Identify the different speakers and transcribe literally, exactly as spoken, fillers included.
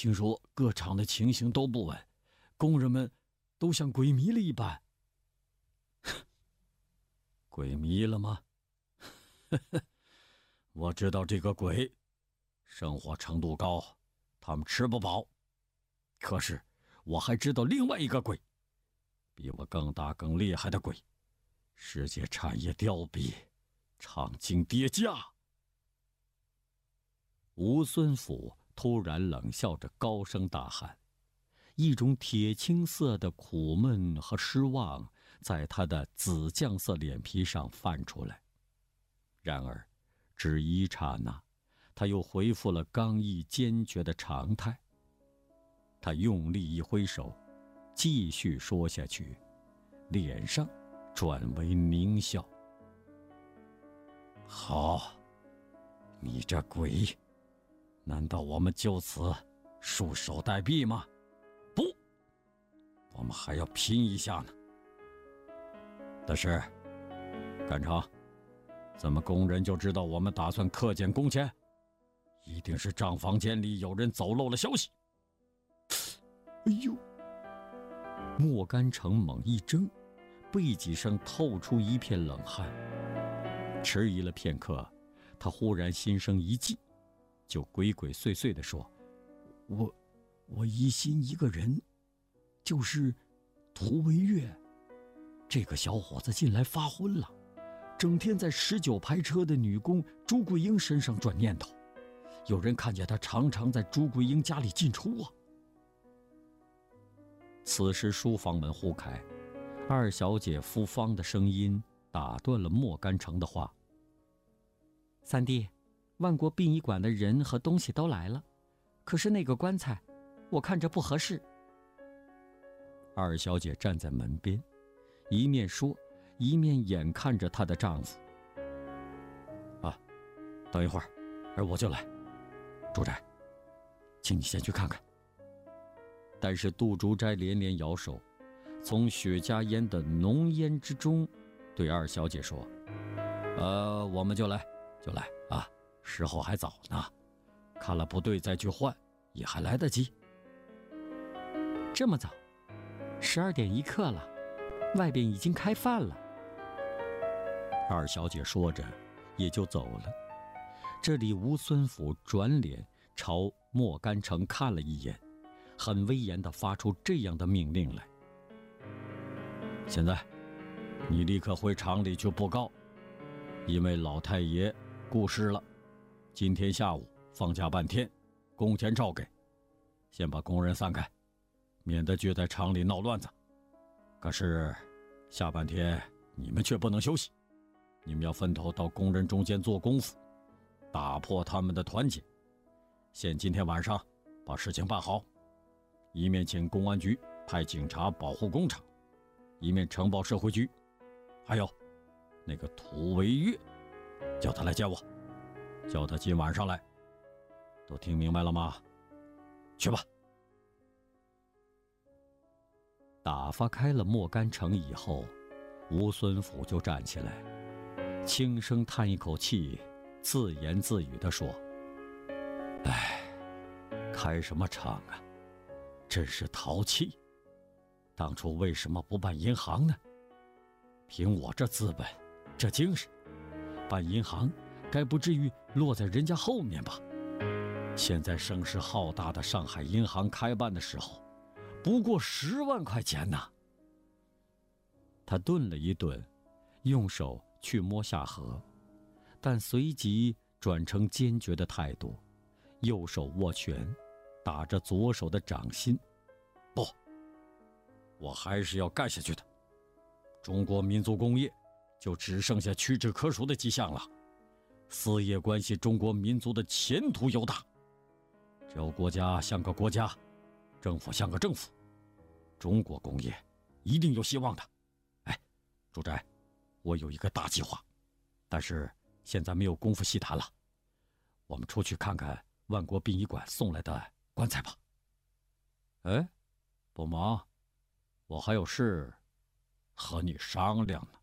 Speaker 1: 听说各厂的情形都不稳，工人们都像鬼迷了一般。鬼迷了吗？我知道这个鬼，生活程度高，他们吃不饱。可是我还知道另外一个鬼，比我更大更厉害的鬼，世界产业凋敝，厂经跌价。吴孙甫突然冷笑着高声大喊，一种铁青色的苦闷和失望在他的紫酱色脸皮上泛出来。然而只一刹那，他又恢复了刚毅坚决的常态。他用力一挥手，继续说下去，脸上转为狞笑。好，你这鬼，难道我们就此束手待毙吗？不，我们还要拼一下呢。但是干长，怎么工人就知道我们打算克减工钱？一定是账房间里有人走漏了消息。哎呦！莫干成猛一怔，背脊上透出一片冷汗。迟疑了片刻，他忽然心生一计，就鬼鬼祟祟地说：我我疑心一个人，就是涂维月。这个小伙子近来发昏了，整天在十九排车的女工朱桂英身上转念头，有人看见他常常在朱桂英家里进出啊。此时书房门忽开，二小姐夫方的声音打断了莫干成的话：三弟，万国殡仪馆的人和东西都来了，可是那个棺材我看着不合适。二小姐站在门边，一面说一面眼看着她的丈夫。啊，等一会儿，而我就来。朱斋，请你先去看看。但是杜竹斋连连摇手，从雪茄烟的浓烟之中对二小姐说：呃，我们就来就来啊，时候还早呢，看了不对再去换也还来得及。这么早？十二点一刻了，外边已经开饭了。二小姐说着也就走了。这里吴孙甫转脸朝莫干成看了一眼，很威严地发出这样的命令来：现在你立刻回厂里去布告，因为老太爷过世了，今天下午放假半天，工钱照给，先把工人散开，免得就在厂里闹乱子。可是下半天你们却不能休息，你们要分头到工人中间做功夫，打破他们的团结。限今天晚上把事情办好，一面请公安局派警察保护工厂，一面呈报社会局。还有那个涂维月，叫他来见我，叫他今晚上来。都听明白了吗？去吧。打发开了莫干成以后，吴孙甫就站起来，轻声叹一口气，自言自语地说：唉，开什么厂啊，真是淘气。当初为什么不办银行呢？凭我这资本这精神，办银行该不至于落在人家后面吧。现在声势浩大的上海银行开办的时候，不过十万块钱呐。他顿了一顿，用手去摸下颌，但随即转成坚决的态度，右手握拳，打着左手的掌心。不，我还是要干下去的。中国民族工业就只剩下屈指可数的迹象了，私业关系中国民族的前途尤大。只要国家像个国家，政府像个政府，中国工业一定有希望的。哎，朱斋，我有一个大计划，但是现在没有功夫细谈了。我们出去看看万国殡仪馆送来的棺材吧。哎，不忙，我还有事和你商量呢。